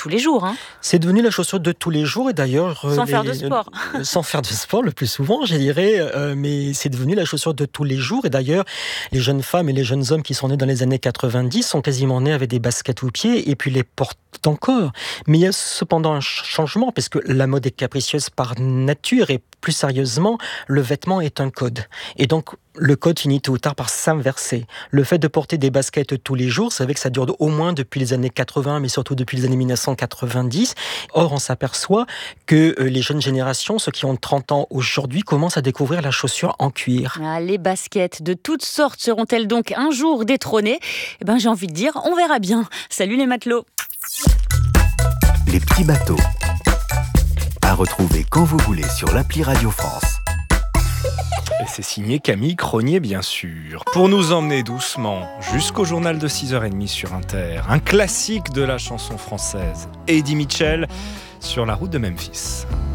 tous les jours. Hein. C'est devenu la chaussure de tous les jours et d'ailleurs... Sans faire de sport. Sans faire de sport le plus souvent, je dirais, mais c'est devenu la chaussure de tous les jours et d'ailleurs, les jeunes femmes et les jeunes hommes qui sont nés dans les années 90 sont quasiment nés avec des baskets aux pieds et puis les portent encore. Mais il y a cependant un changement parce que la mode est capricieuse par nature et plus sérieusement, le vêtement est un code. Et donc, le code finit tôt ou tard par s'inverser. Le fait de porter des baskets tous les jours, c'est vrai que ça dure au moins depuis les années 80, mais surtout depuis les années 1990. Or, on s'aperçoit que les jeunes générations, ceux qui ont 30 ans aujourd'hui, commencent à découvrir la chaussure en cuir. Ah, les baskets de toutes sortes seront-elles donc un jour détrônées ? Eh ben, j'ai envie de dire, on verra bien. Salut les matelots. Les petits bateaux. À retrouver quand vous voulez sur l'appli Radio France. Et c'est signé Camille Cronier, bien sûr. Pour nous emmener doucement jusqu'au journal de 6h30 sur Inter. Un classique de la chanson française. Eddie Mitchell sur la route de Memphis.